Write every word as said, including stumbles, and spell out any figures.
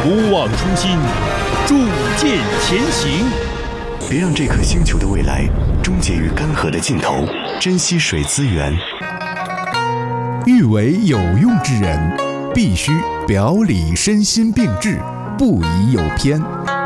不忘初心，铸剑前行。 别让这颗星球的未来终结于干涸的尽头，珍惜水资源。 欲为有用之人，必须表里身心并治，不宜有偏。